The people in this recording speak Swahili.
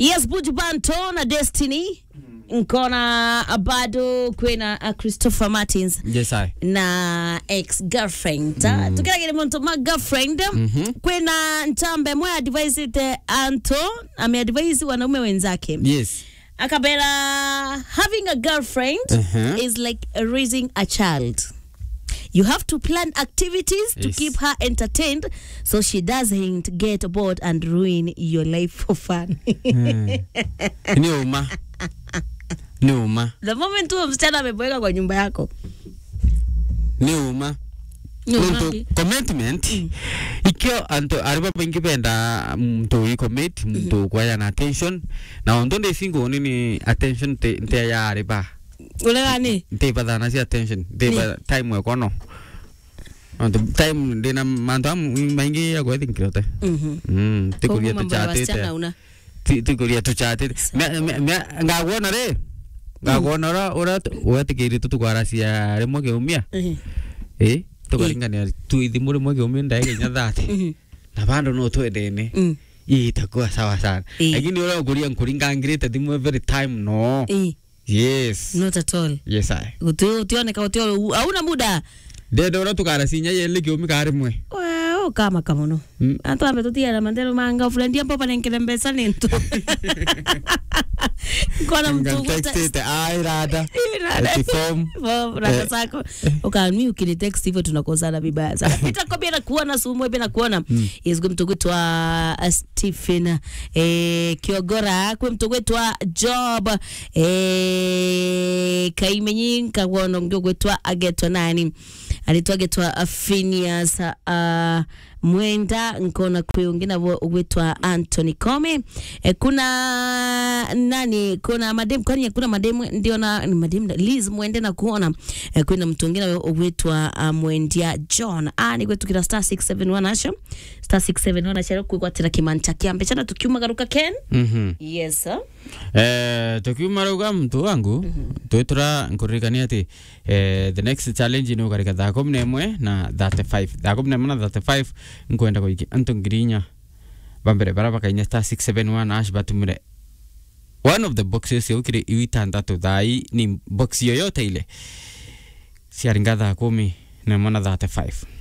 Yes, Buju Banton na Destiny. Nkona bado kwena Christopher Martins. Yes, I. Na ex-girlfriend. Tukila kile mtu girlfriend. Kwena ntambe mwe advise te Anto. Ame advise wanaume wenzake. Yes. Akabela, having a girlfriend is like raising a child. You have to plan activities to keep her entertained so she doesn't get bored and ruin your life for fun. Niuma. The moment tu msichana ameboeka kwa nyumba yako. Niuma. Commitment. Ikyo anto ariba pengipenda mtu commit mtu kwa yana attention na ondonde singo nini attention te ya ariba. Ule gani? Te padana si attention. Te time we kono. On the time dina mandamu maingi ya kwa thinkrote. Te kuria tu chat te. Te kuria tu chat. Me ngagona re. Ngagona ora te kiri tu kwara sia re mo ke umia. To karingania tu idimure mo ke umia ndai nya dhati. Na bando no to edene. Itakuwa sawa sana. Lakini ora kuria nkuringa ngirite dimu every time no. Yes. Not at all. Yes, I. Utione ka utio hauna muda. Dede ora tukara sinya yele kiomi kare mwe. Wow, kama no. Anto ametutia na mandelo manga fulani hapo pa nenkele mbesa nento. Kwa mtu text ai rada. Form. Rada sako. Ukani ukini text hivyo tunakosana vibaya sana. Nitakwambia na kuona sumu ebe na kuona. Yes, kwa mtu wetu wa Stephen Kiogora, kwa mtu wetu wa Job Kaimenyinka wono ndio wetu wa agetwa nani. Alitoa getwa Phineas Mwenda nkona kuyongina wetwa Anthony Kome. Kuna nani, kuna madem, kwani kuna madem ndio na madem Liz Mwende na kuona kuna mtu mwingine wetwa Mwendia John. Ni kwetu kila star 671 asha. Star 671 asha kwa tena kimanta kiambe chana tukiuma garuka Ken. Yes sir. Tukiuma garuka mtu wangu tuetura nkurikania ati the next challenge ni ukarika dhako mnemwe na 35. Dhako mnemwe na 35 nkwenda kwa iki Anton Ngirinya bambere baraba kainya star 671 ash batumire one of the boxes yokire iwitandatu thai ni box yoyote ile siaringa dhako mi na mwana 35